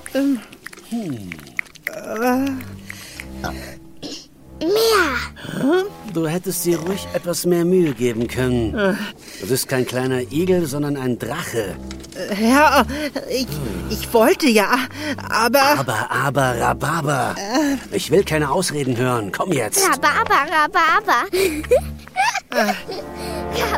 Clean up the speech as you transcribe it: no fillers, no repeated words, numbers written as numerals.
Mehr. Du hättest dir ruhig etwas mehr Mühe geben können. Du bist kein kleiner Igel, sondern ein Drache. Ja, ich wollte ja, aber... Aber, Rhabarber. Ich will keine Ausreden hören. Komm jetzt. Rhabarber.